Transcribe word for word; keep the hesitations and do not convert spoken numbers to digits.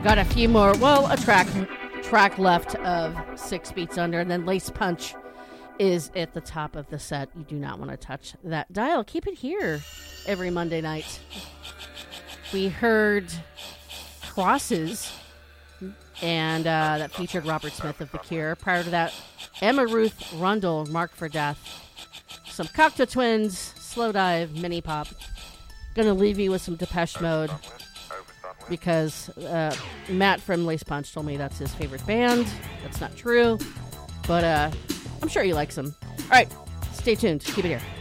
Got a few more, well, a track track left of Six Beats Under, and then Lace Punch is at the top of the set. You do not want to touch that dial. Keep it here every Monday night. We heard Crosses, and uh, that featured Robert Smith of The Cure. Prior to that, Emma Ruth Rundle, Mark for Death. Some Cocteau Twins, Slow Dive, Mini Pop. Gonna leave you with some Depeche Mode because uh, Matt from Lace Punch told me that's his favorite band. That's not true, but uh, I'm sure he likes them. All right, stay tuned. Keep it here.